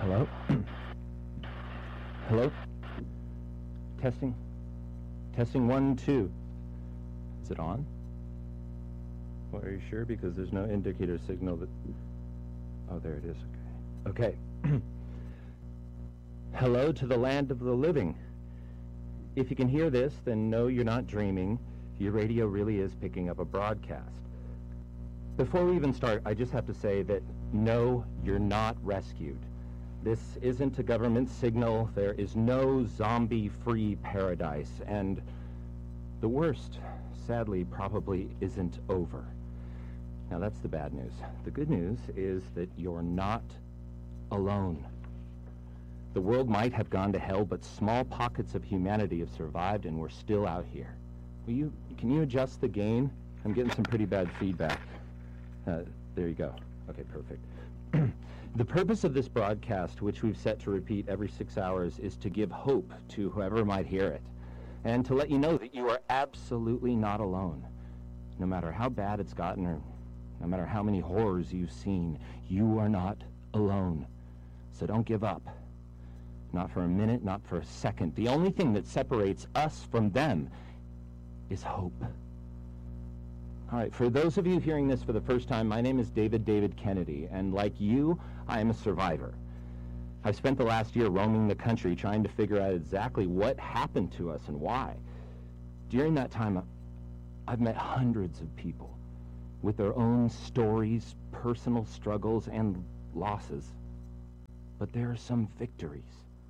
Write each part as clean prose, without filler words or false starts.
Hello? Hello? Testing? Testing 1, 2. Is it on? Well, are you sure? Because there's no indicator signal that... Oh, there it is. Okay. Okay. Hello to the land of the living. If you can hear this, then know you're not dreaming. Your radio really is picking up a broadcast. Before we even start, I just have to say that no, you're not rescued. This isn't a government signal. There is no zombie-free paradise. And the worst, sadly, probably isn't over. Now, that's the bad news. The good news is that you're not alone. The world might have gone to hell, but small pockets of humanity have survived, and we're still out here. Can you adjust the gain? I'm getting some pretty bad feedback. There you go. Okay, perfect. The purpose of this broadcast, which we've set to repeat every 6 hours, is to give hope to whoever might hear it, and to let you know that you are absolutely not alone. No matter how bad it's gotten, or no matter how many horrors you've seen, you are not alone. So don't give up. Not for a minute, not for a second. The only thing that separates us from them is hope. All right, for those of you hearing this for the first time, my name is David Kennedy, and like you, I am a survivor. I've spent the last year roaming the country trying to figure out exactly what happened to us and why. During that time, I've met hundreds of people with their own stories, personal struggles, and losses. But there are some victories.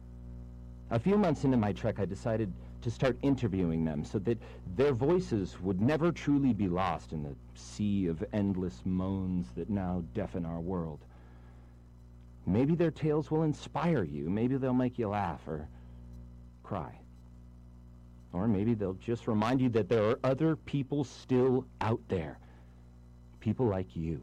A few months into my trek, I decided to start interviewing them so that their voices would never truly be lost in the sea of endless moans that now deafen our world. Maybe their tales will inspire you. Maybe they'll make you laugh or cry. Or maybe they'll just remind you that there are other people still out there. People like you.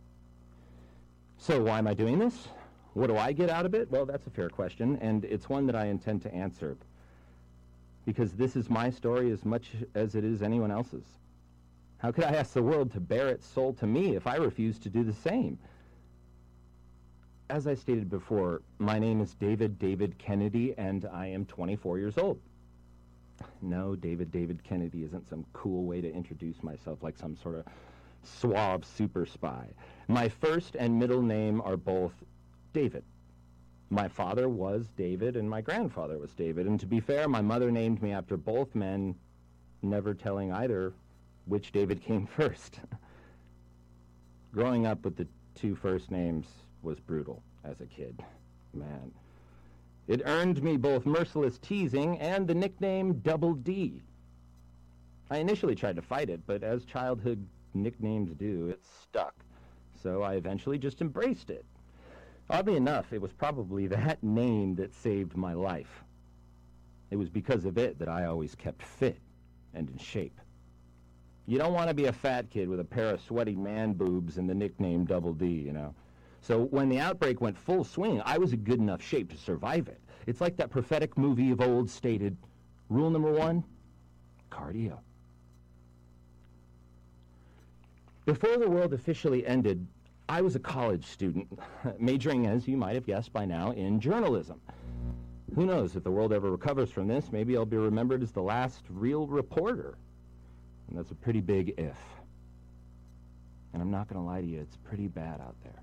So why am I doing this? What do I get out of it? Well, that's a fair question, and it's one that I intend to answer. Because this is my story as much as it is anyone else's. How could I ask the world to bare its soul to me if I refuse to do the same? As I stated before, my name is David Kennedy, and I am 24 years old. No, David Kennedy isn't some cool way to introduce myself like some sort of suave super spy. My first and middle name are both David. My father was David, and my grandfather was David. And to be fair, my mother named me after both men, never telling either which David came first. Growing up with the two first names was brutal as a kid. Man. It earned me both merciless teasing and the nickname Double D. I initially tried to fight it, but as childhood nicknames do, it stuck. So I eventually just embraced it. Oddly enough, it was probably that name that saved my life. It was because of it that I always kept fit and in shape. You don't want to be a fat kid with a pair of sweaty man boobs and the nickname Double D, you know. So when the outbreak went full swing, I was in good enough shape to survive it. It's like that prophetic movie of old stated, rule number 1, cardio. Before the world officially ended, I was a college student, majoring, as you might have guessed by now, in journalism. Who knows, if the world ever recovers from this, maybe I'll be remembered as the last real reporter. And that's a pretty big if. And I'm not going to lie to you, it's pretty bad out there.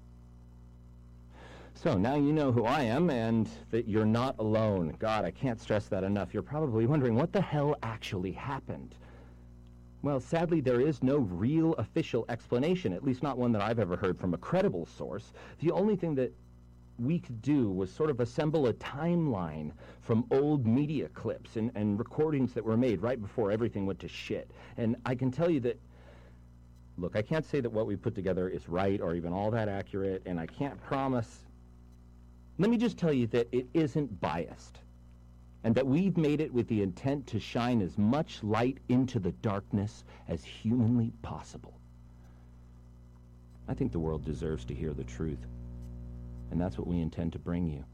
So now you know who I am and that you're not alone. God, I can't stress that enough. You're probably wondering what the hell actually happened. Well, sadly, there is no real official explanation, at least not one that I've ever heard from a credible source. The only thing that we could do was sort of assemble a timeline from old media clips and recordings that were made right before everything went to shit. And I can tell you that, look, I can't say that what we put together is right or even all that accurate, and I can't promise. Let me just tell you that it isn't biased, and that we've made it with the intent to shine as much light into the darkness as humanly possible. I think the world deserves to hear the truth, and that's what we intend to bring you.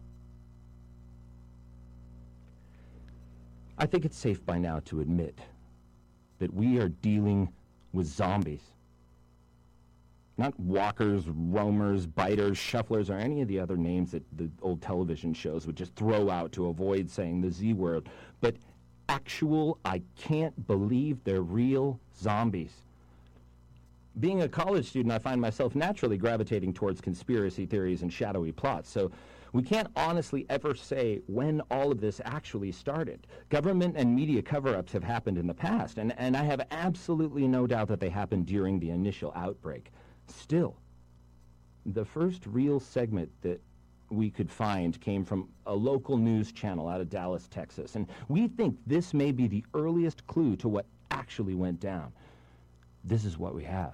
I think it's safe by now to admit that we are dealing with zombies. Not walkers, roamers, biters, shufflers, or any of the other names that the old television shows would just throw out to avoid saying the Z word, but actual, I can't believe they're real zombies. Being a college student, I find myself naturally gravitating towards conspiracy theories and shadowy plots, so we can't honestly ever say when all of this actually started. Government and media cover-ups have happened in the past, and I have absolutely no doubt that they happened during the initial outbreak. Still, the first real segment that we could find came from a local news channel out of Dallas, Texas, and we think this may be the earliest clue to what actually went down. This is what we have.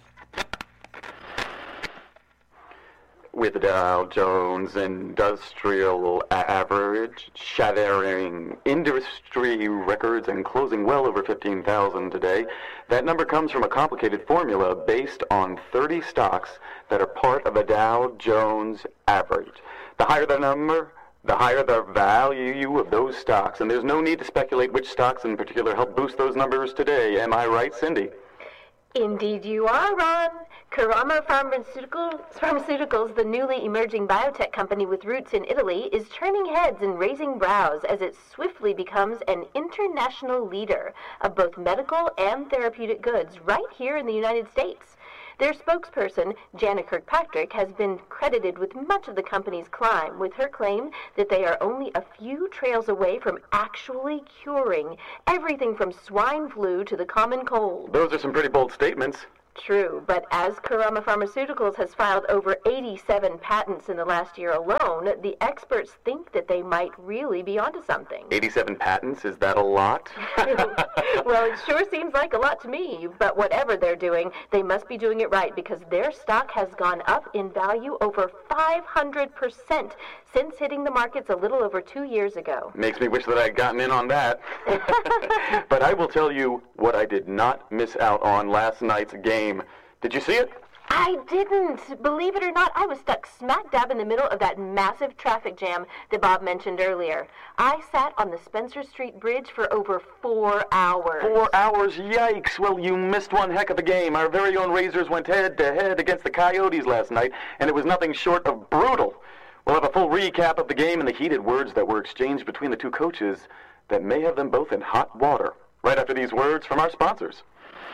With the Dow Jones Industrial Average shattering industry records and closing well over 15,000 today, that number comes from a complicated formula based on 30 stocks that are part of the Dow Jones Average. The higher the number, the higher the value of those stocks, and there's no need to speculate which stocks in particular help boost those numbers today. Am I right, Cindy? Indeed you are, Ron. Karama Pharmaceuticals, the newly emerging biotech company with roots in Italy, is turning heads and raising brows as it swiftly becomes an international leader of both medical and therapeutic goods right here in the United States. Their spokesperson, Jana Kirkpatrick, has been credited with much of the company's climb, with her claim that they are only a few trails away from actually curing everything from swine flu to the common cold. Those are some pretty bold statements. True, but as Karama Pharmaceuticals has filed over 87 patents in the last year alone, the experts think that they might really be onto something. 87 patents? Is that a lot? Well, it sure seems like a lot to me, but whatever they're doing, they must be doing it right because their stock has gone up in value over 500% since hitting the markets a little over 2 years ago. Makes me wish that I had gotten in on that. But I will tell you what I did not miss out on last night's game. Did you see it? I didn't. Believe it or not, I was stuck smack dab in the middle of that massive traffic jam that Bob mentioned earlier. I sat on the Spencer Street Bridge for over 4 hours. 4 hours? Yikes. Well, you missed one heck of a game. Our very own Razors went head-to-head against the Coyotes last night, and it was nothing short of brutal. We'll have a full recap of the game and the heated words that were exchanged between the two coaches that may have them both in hot water. Right after these words from our sponsors.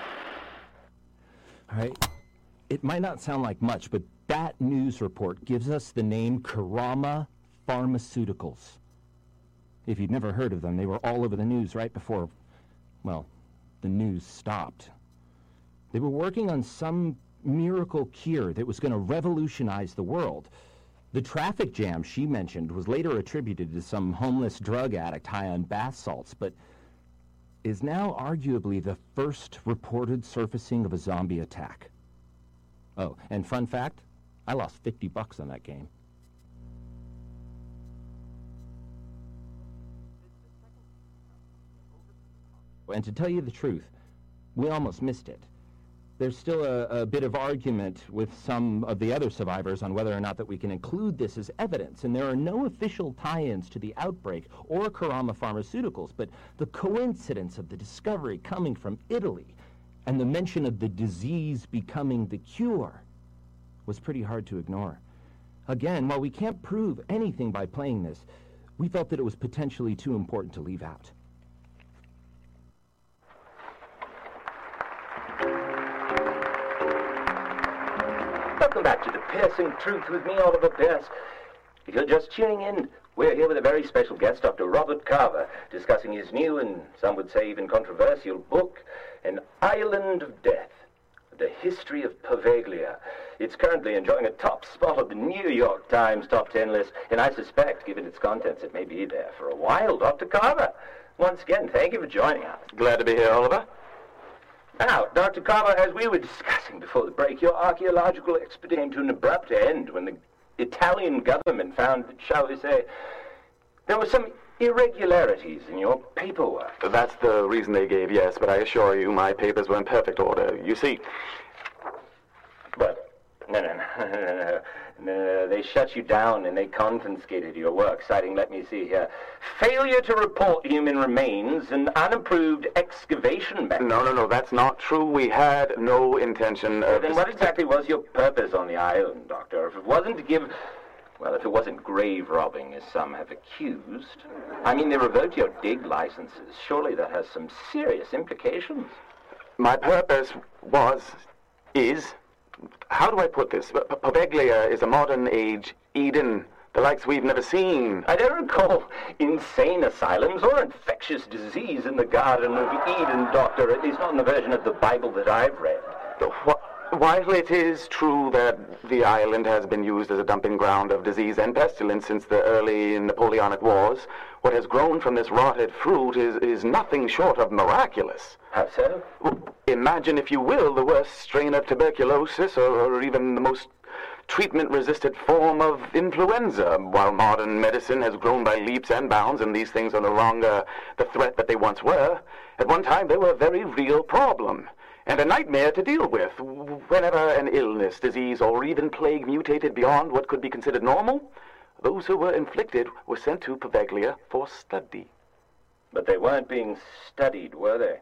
All right. It might not sound like much, but that news report gives us the name Karama Pharmaceuticals. If you'd never heard of them, they were all over the news right before, well, the news stopped. They were working on some miracle cure that was going to revolutionize the world. The traffic jam she mentioned was later attributed to some homeless drug addict high on bath salts, but is now arguably the first reported surfacing of a zombie attack. Oh, and fun fact, I lost $50 on that game. And to tell you the truth, we almost missed it. There's still a bit of argument with some of the other survivors on whether or not that we can include this as evidence, and there are no official tie-ins to the outbreak or Karama Pharmaceuticals, but the coincidence of the discovery coming from Italy and the mention of the disease becoming the cure was pretty hard to ignore. Again, while we can't prove anything by playing this, we felt that it was potentially too important to leave out. Welcome back to The Piercing Truth with me, Oliver Pierce. If you're just tuning in, we're here with a very special guest, Dr. Robert Carver, discussing his new and some would say even controversial book, An Island of Death, The History of Poveglia. It's currently enjoying a top spot on the New York Times top 10 list, and I suspect, given its contents, it may be there for a while. Dr. Carver, once again, thank you for joining us. Glad to be here, Oliver. Now, Dr. Carver, as we were discussing before the break, your archaeological expedition came to an abrupt end when the Italian government found that, shall we say, there were some irregularities in your paperwork. That's the reason they gave, yes, but I assure you my papers were in perfect order. You see... But, no. They shut you down and they confiscated your work, citing, let me see here, failure to report human remains and unapproved excavation methods. No, that's not true. We had no intention of... Then what exactly was your purpose on the island, Doctor? If it wasn't to give... Well, if it wasn't grave robbing, as some have accused, I mean, they revoked your dig licenses. Surely that has some serious implications. My purpose is... How do I put this? Poveglia is a modern-age Eden, the likes we've never seen. I don't recall insane asylums or infectious disease in the Garden of Eden, Doctor, at least not in the version of the Bible that I've read. While it is true that the island has been used as a dumping ground of disease and pestilence since the early Napoleonic Wars, what has grown from this rotted fruit is nothing short of miraculous. How so? Imagine, if you will, the worst strain of tuberculosis or even the most treatment-resistant form of influenza. While modern medicine has grown by leaps and bounds and these things are no longer the threat that they once were, at one time they were a very real problem. And a nightmare to deal with. Whenever an illness, disease, or even plague mutated beyond what could be considered normal, those who were inflicted were sent to Poveglia for study. But they weren't being studied, were they?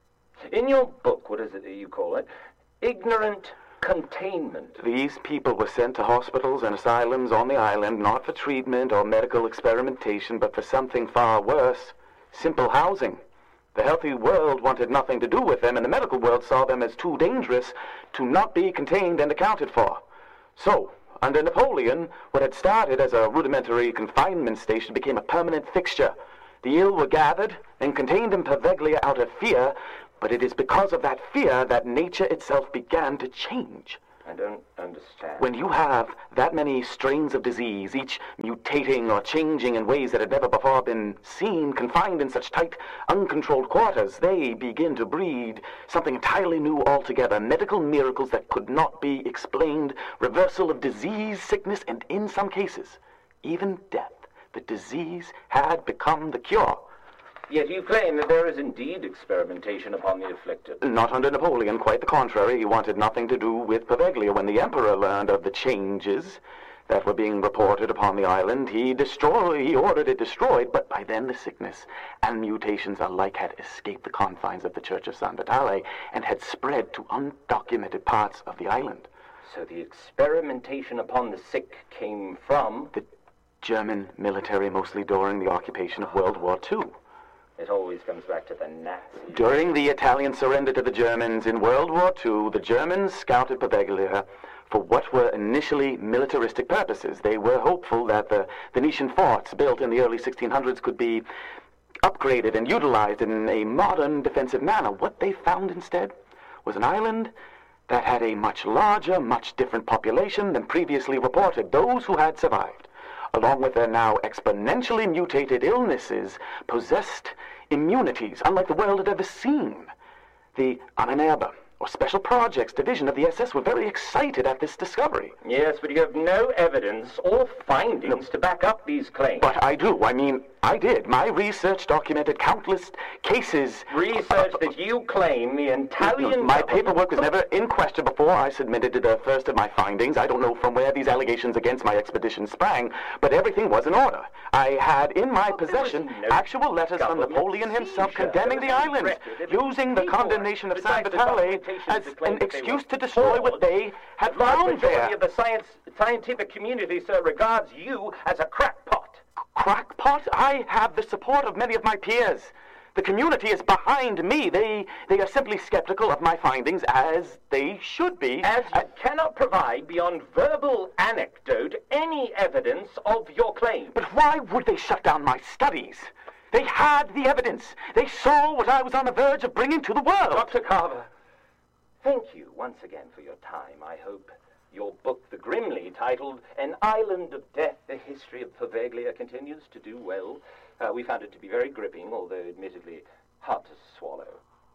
In your book, what is it that you call it? Ignorant containment. These people were sent to hospitals and asylums on the island, not for treatment or medical experimentation, but for something far worse, simple housing. The healthy world wanted nothing to do with them, and the medical world saw them as too dangerous to not be contained and accounted for. So, under Napoleon, what had started as a rudimentary confinement station became a permanent fixture. The ill were gathered and contained in Poveglia out of fear, but it is because of that fear that nature itself began to change. I don't understand. When you have that many strains of disease, each mutating or changing in ways that had never before been seen, confined in such tight, uncontrolled quarters, they begin to breed something entirely new altogether. Medical miracles that could not be explained, reversal of disease, sickness, and in some cases, even death. The disease had become the cure. Yet you claim that there is indeed experimentation upon the afflicted. Not under Napoleon, quite the contrary. He wanted nothing to do with Poveglia. When the emperor learned of the changes that were being reported upon the island, he ordered it destroyed, but by then the sickness and mutations alike had escaped the confines of the Church of San Vitale and had spread to undocumented parts of the island. So the experimentation upon the sick came from... the German military, mostly during the occupation of World War II. It always comes back to the Nazis. During the Italian surrender to the Germans in World War II, the Germans scouted Poveglia for what were initially militaristic purposes. They were hopeful that the Venetian forts built in the early 1600s could be upgraded and utilized in a modern defensive manner. What they found instead was an island that had a much larger, much different population than previously reported. Those who had survived, along with their now exponentially mutated illnesses, possessed immunities unlike the world had ever seen. The Ahnenerbe, or Special Projects Division of the SS, were very excited at this discovery. Yes, but you have no evidence or findings to back up these claims. But I do. I did. My research documented countless cases. Research that you claim the Italian My paperwork was never in question before I submitted the first of my findings. I don't know from where these allegations against my expedition sprang, but everything was in order. I had in my possession actual letters from Napoleon himself condemning the island, using the condemnation of San Vitale as an excuse to destroy what they had found there. The majority of the scientific community, sir, regards you as a crackpot. Crackpot? I have the support of many of my peers. The community is behind me. They are simply skeptical of my findings, as they should be. As you cannot provide, beyond verbal anecdote, any evidence of your claim. But why would they shut down my studies? They had the evidence. They saw what I was on the verge of bringing to the world. Dr. Carver, thank you once again for your time. I hope your book, the grimly titled An Island of Death, The History of Poveglia, continues to do well. We found it to be very gripping, although admittedly hard to swallow.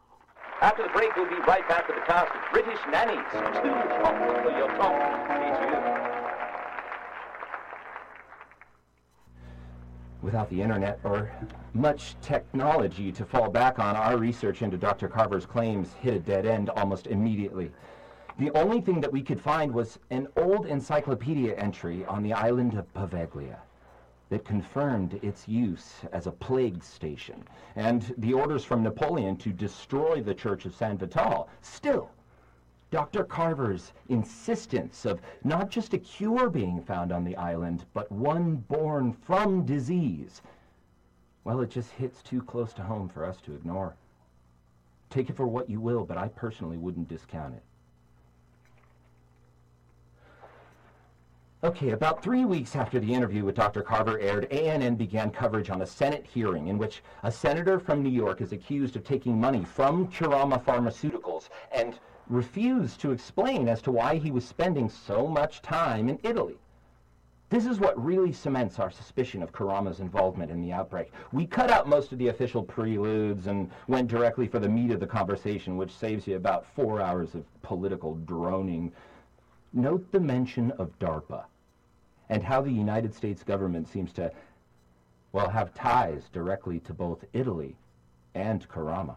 After the break, we'll be right back with the cast of British Nannies. Too hot for your top. Stay tuned. Without the internet or much technology to fall back on, our research into Dr. Carver's claims hit a dead end almost immediately. The only thing that we could find was an old encyclopedia entry on the island of Paveglia that confirmed its use as a plague station, and the orders from Napoleon to destroy the Church of San Vital. Still, Dr. Carver's insistence of not just a cure being found on the island, but one born from disease, well, it just hits too close to home for us to ignore. Take it for what you will, but I personally wouldn't discount it. Okay, about 3 weeks after the interview with Dr. Carver aired, ANN began coverage on a Senate hearing in which a senator from New York is accused of taking money from Kurama Pharmaceuticals and refused to explain as to why he was spending so much time in Italy. This is what really cements our suspicion of Kurama's involvement in the outbreak. We cut out most of the official preludes and went directly for the meat of the conversation, which saves you about 4 hours of political droning. Note the mention of DARPA and how the United States government seems to, well, have ties directly to both Italy and Kurama.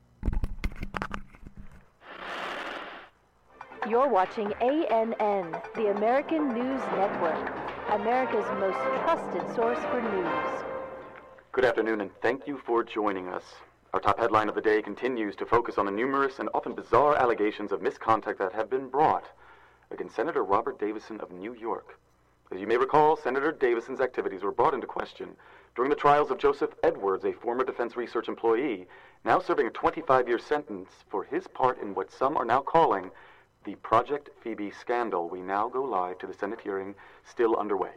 You're watching ANN, the American News Network, America's most trusted source for news. Good afternoon, and thank you for joining us. Our top headline of the day continues to focus on the numerous and often bizarre allegations of misconduct that have been brought against Senator Robert Davison of New York. As you may recall, Senator Davison's activities were brought into question during the trials of Joseph Edwards, a former Defense Research employee, now serving a 25-year sentence for his part in what some are now calling the Project Phoebe scandal. We now go live to the Senate hearing still underway.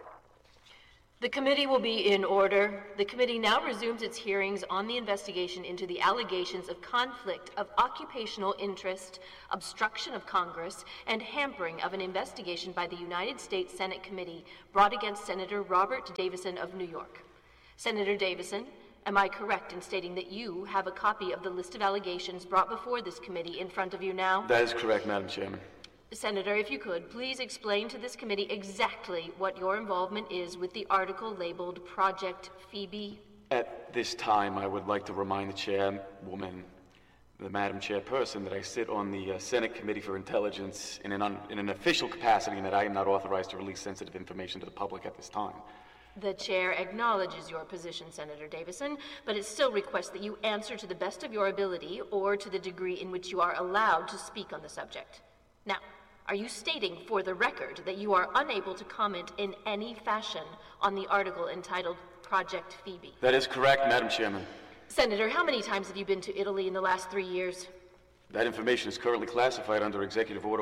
The committee will be in order. The committee now resumes its hearings on the investigation into the allegations of conflict of occupational interest, obstruction of Congress, and hampering of an investigation by the United States Senate Committee brought against Senator Robert Davison of New York. Senator Davison, am I correct in stating that you have a copy of the list of allegations brought before this committee in front of you now? That is correct, Madam Chairman. Senator, if you could, please explain to this committee exactly what your involvement is with the article labeled Project Phoebe. At this time, I would like to remind the chairwoman, the Madam Chairperson, that I sit on the Senate Committee for Intelligence in an official capacity and that I am not authorized to release sensitive information to the public at this time. The chair acknowledges your position, Senator Davison, but it still requests that you answer to the best of your ability or to the degree in which you are allowed to speak on the subject. Now, are you stating for the record that you are unable to comment in any fashion on the article entitled Project Phoebe? That is correct, Madam Chairman. Senator, how many times have you been to Italy in the last 3 years? That information is currently classified under Executive Order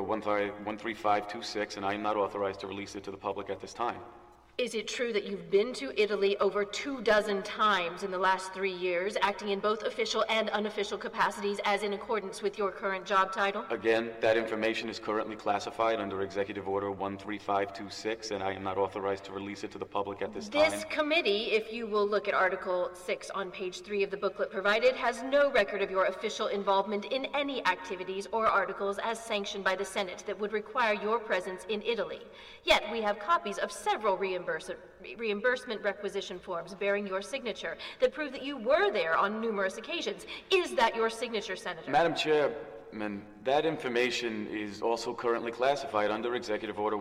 13526, and I am not authorized to release it to the public at this time. Is it true that you've been to Italy over 24 times in the last 3 years, acting in both official and unofficial capacities as in accordance with your current job title? Again, that information is currently classified under Executive Order 13526, and I am not authorized to release it to the public at this time. This committee, if you will look at Article 6 on page 3 of the booklet provided, has no record of your official involvement in any activities or articles as sanctioned by the Senate that would require your presence in Italy. Yet we have copies of several reimbursement requisition forms bearing your signature that prove that you were there on numerous occasions. Is that your signature, Senator? Madam Chairman, that information is also currently classified under Executive Order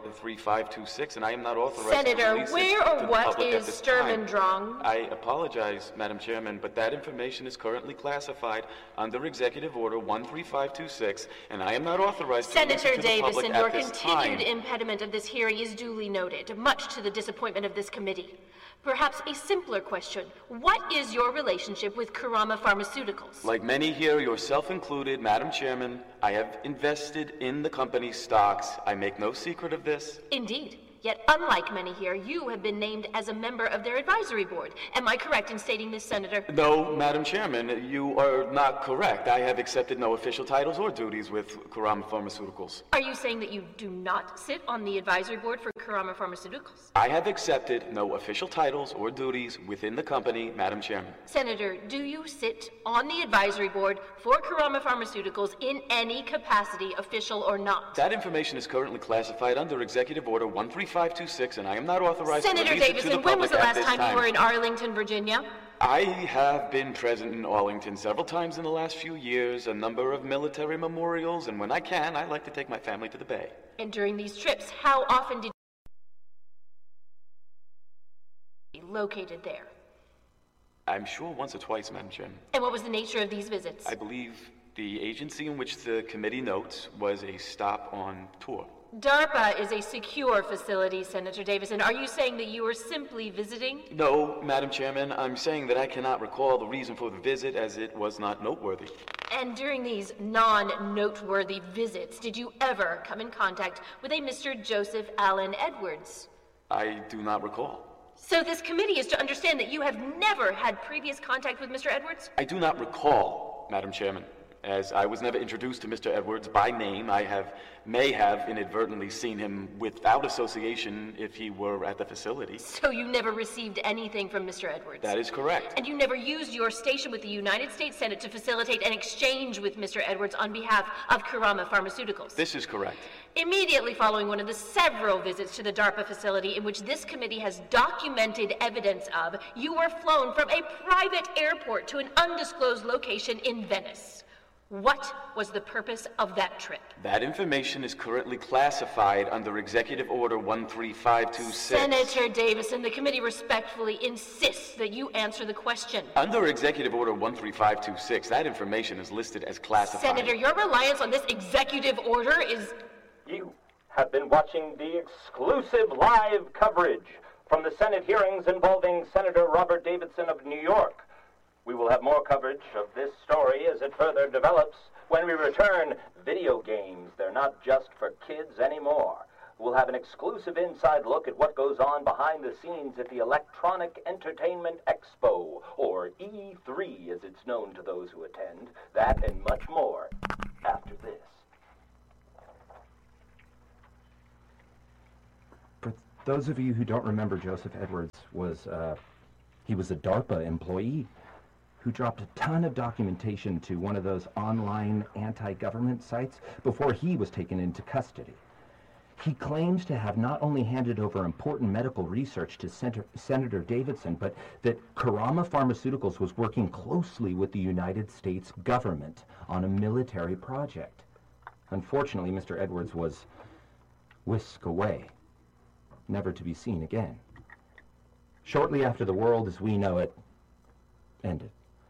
13526, and I am not authorized Senator, to release it where to or the what public is at this Sturm time. und Drang? I apologize, Madam Chairman, but that information is currently classified under Executive Order 13526, and I am not authorized to release it Senator to the public Davison, at your this continued time. impediment of this hearing is duly noted, much to the disappointment of this committee. Perhaps a simpler question. What is your relationship with Kurama Pharmaceuticals? Like many here, yourself included, Madam Chairman, I have invested in the company's stocks. I make no secret of this. Indeed. Yet, unlike many here, you have been named as a member of their advisory board. Am I correct in stating this, Senator? No, Madam Chairman, you are not correct. I have accepted no official titles or duties with Kurama Pharmaceuticals. Are you saying that you do not sit on the advisory board for Kurama Pharmaceuticals? I have accepted no official titles or duties within the company, Madam Chairman. Senator, do you sit on the advisory board for Kurama Pharmaceuticals in any capacity, official or not? That information is currently classified under Executive Order 13526, 13526, and I am not authorized to Senator release it to the Davison, when was the public at last this time you were in Arlington, Virginia? I have been present in Arlington several times in the last few years, a number of military memorials, and when I can, I like to take my family to the Bay. And during these trips, how often did you located there? I'm sure once or twice, Madam Chairman. And what was the nature of these visits? I believe the agency in which the committee notes was a stop on tour. DARPA is a secure facility, Senator Davison. Are you saying that you were simply visiting? No, Madam Chairman, I'm saying that I cannot recall the reason for the visit as it was not noteworthy. And during these non-noteworthy visits, did you ever come in contact with a Mr. Joseph Allen Edwards? I do not recall. So this committee is to understand that you have never had previous contact with Mr. Edwards? I do not recall, Madam Chairman. As I was never introduced to Mr. Edwards by name, I may have inadvertently seen him without association if he were at the facility. So you never received anything from Mr. Edwards? That is correct. And you never used your station with the United States Senate to facilitate an exchange with Mr. Edwards on behalf of Kurama Pharmaceuticals? This is correct. Immediately following one of the several visits to the DARPA facility in which this committee has documented evidence of, you were flown from a private airport to an undisclosed location in Venice. What was the purpose of that trip? That information is currently classified under Executive Order 13526. Senator Davison, the committee respectfully insists that you answer the question. Under Executive Order 13526, that information is listed as classified. Senator, your reliance on this executive order is... You have been watching the exclusive live coverage from the Senate hearings involving Senator Robert Davidson of New York. We will have more coverage of this story as it further develops when we return. Video games, they're not just for kids anymore. We'll have an exclusive inside look at what goes on behind the scenes at the Electronic Entertainment Expo, or E3 as it's known to those who attend. That and much more after this. For those of you who don't remember, Joseph Edwards was a DARPA employee who dropped a ton of documentation to one of those online anti-government sites before he was taken into custody. He claims to have not only handed over important medical research to Senator Davidson, but that Kurama Pharmaceuticals was working closely with the United States government on a military project. Unfortunately, Mr. Edwards was whisked away, never to be seen again. Shortly after the world as we know it ended.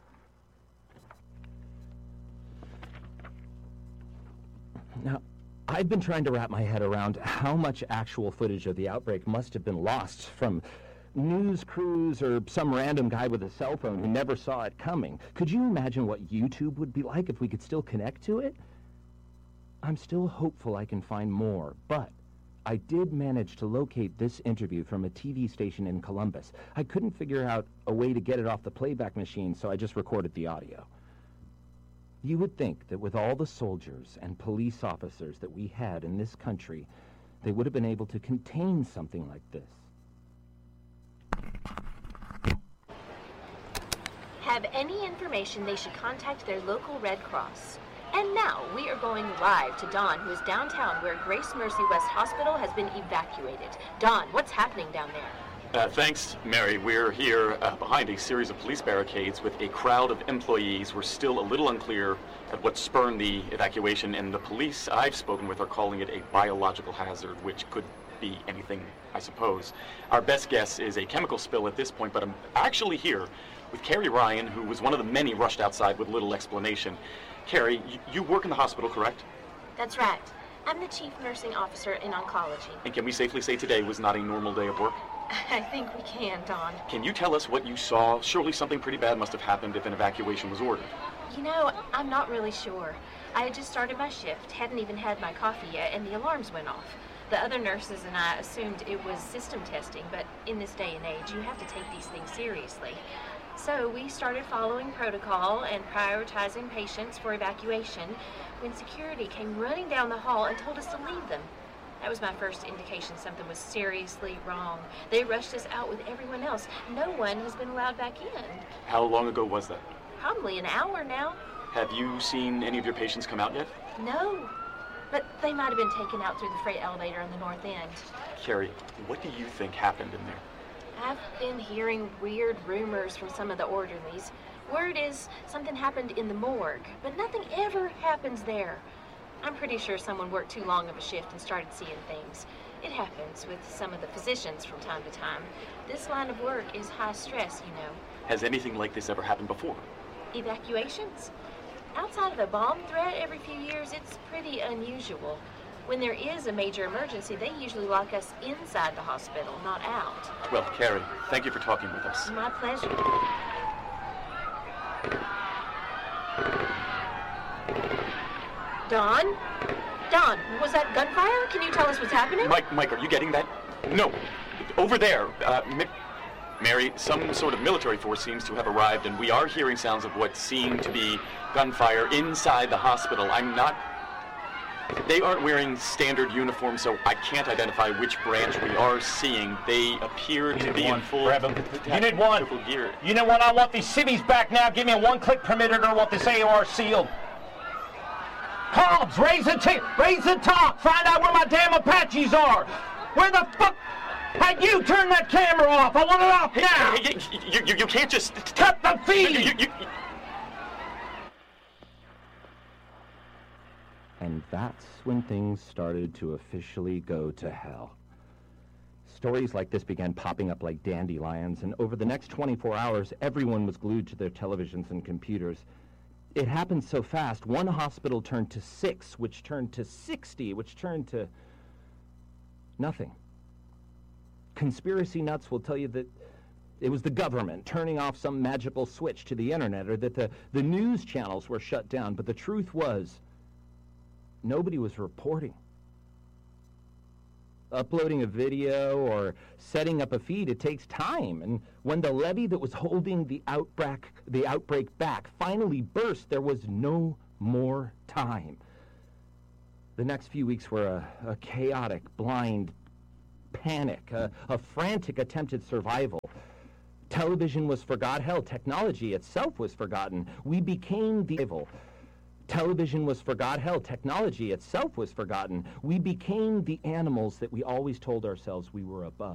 Now, I've been trying to wrap my head around how much actual footage of the outbreak must have been lost from news crews or some random guy with a cell phone who never saw it coming. Could you imagine what YouTube would be like if we could still connect to it? I'm still hopeful I can find more, but I did manage to locate this interview from a TV station in Columbus. I couldn't figure out a way to get it off the playback machine, so I just recorded the audio. You would think that with all the soldiers and police officers that we had in this country, they would have been able to contain something like this. Have any information they should contact their local Red Cross. And now we are going live to Dawn, who is downtown where Grace Mercy West Hospital has been evacuated. Dawn, what's happening down there? Thanks, Mary. We're here behind a series of police barricades with a crowd of employees. We're still a little unclear at what spurned the evacuation, and the police I've spoken with are calling it a biological hazard, which could be anything, I suppose. Our best guess is a chemical spill at this point, but I'm actually here with Carrie Ryan, who was one of the many rushed outside with little explanation. Carrie, you work in the hospital, correct? That's right. I'm the chief nursing officer in oncology. And can we safely say today was not a normal day of work? I think we can, Dawn. Can you tell us what you saw? Surely something pretty bad must have happened if an evacuation was ordered. You know, I'm not really sure. I had just started my shift, hadn't even had my coffee yet, and the alarms went off. The other nurses and I assumed it was system testing, but in this day and age, you have to take these things seriously. So we started following protocol and prioritizing patients for evacuation when security came running down the hall and told us to leave them. That was my first indication something was seriously wrong. They rushed us out with everyone else. No one has been allowed back in. How long ago was that? Probably an hour now. Have you seen any of your patients come out yet? No. but they might have been taken out through the freight elevator on the north end. Carrie, what do you think happened in there? I've been hearing weird rumors from some of the orderlies. Word is something happened in the morgue, but nothing ever happens there. I'm pretty sure someone worked too long of a shift and started seeing things. It happens with some of the physicians from time to time. This line of work is high stress, you know. Has anything like this ever happened before? Evacuations? Outside of a bomb threat every few years, it's pretty unusual. When there is a major emergency, they usually lock us inside the hospital, not out. Well, Carrie, thank you for talking with us. My pleasure. Don? Don, was that gunfire? Can you tell us what's happening? Mike, are you getting that? No. Over there. Mary, some sort of military force seems to have arrived, and we are hearing sounds of what seem to be gunfire inside the hospital. They aren't wearing standard uniforms, so I can't identify which branch we are seeing. They appear to be in full Unit 1. gear. Unit 1, I want these civvies back now. Give me a one-click permitted or I want this AOR sealed. Hobbs, raise the top. Find out where my damn Apaches are. Where the fuck? Hey, you turn that camera off. I want it off now. Hey, you can't just... Cut the feed. And that's when things started to officially go to hell. Stories like this began popping up like dandelions, and over the next 24 hours, everyone was glued to their televisions and computers. It happened so fast, one hospital turned to 6, which turned to 60, which turned to nothing. Conspiracy nuts will tell you that it was the government turning off some magical switch to the internet, or that the news channels were shut down, but the truth was, nobody was reporting. Uploading a video or setting up a feed, it takes time. And when the levee that was holding the outbreak back finally burst, there was no more time. The next few weeks were a chaotic, blind panic, a frantic attempt at survival. Television was forgot. Hell, technology itself was forgotten. We became the evil. Television was forgot. Hell, technology itself was forgotten. We became the animals that we always told ourselves we were above.